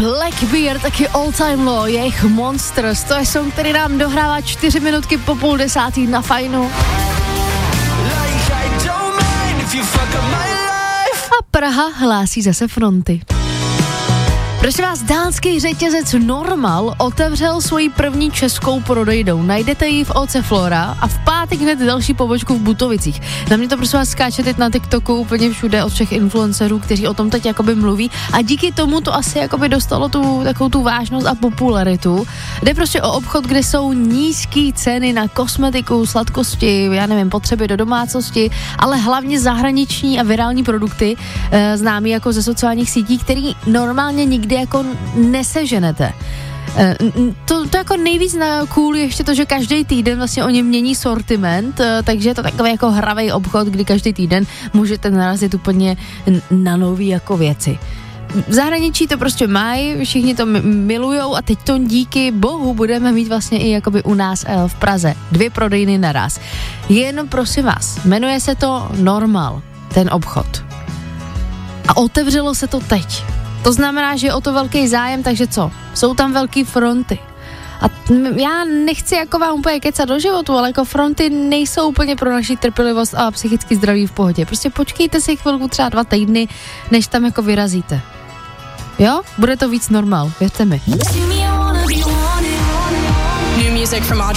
Blackbeard, taky All Time Low, jejich Monsters, to je song, který nám dohrává 4 minutky po 9:30 na Fajnu. A Praha hlásí zase fronty. Prosím vás, dánský řetězec Normal otevřel svoji první českou prodejnu. Najdete ji v OC Flora a v pátek hned další pobočku v Butovicích. Na mě to prosím vás skáče teď na TikToku úplně všude od všech influencerů, kteří o tom teď jakoby mluví a díky tomu to asi jakoby dostalo takovou tu vážnost a popularitu. Jde prostě o obchod, kde jsou nízké ceny na kosmetiku, sladkosti, já nevím, potřeby do domácnosti, ale hlavně zahraniční a virální produkty, známý jako ze sociálních sítí, který normálně nikdy jako neseženete. To jako nejvíc na cool je ještě to, že každý týden vlastně oni mění sortiment, takže je to takový jako hravej obchod, kdy každý týden můžete narazit úplně na nový jako věci. V zahraničí to prostě mají, všichni to milujou a teď to díky bohu budeme mít vlastně i jakoby u nás v Praze 2 prodejny naraz. Jen prosím vás, jmenuje se to Normal, ten obchod. A otevřelo se to teď. To znamená, že je o to velký zájem, takže co? Jsou tam velký fronty. A já nechci jako vám úplně kecat do životu, ale jako fronty nejsou úplně pro naši trpělivost a psychický zdraví v pohodě. Prostě počkejte si chvilku, třeba 2 týdny, než tam jako vyrazíte. Jo? Bude to víc normál, věřte mi.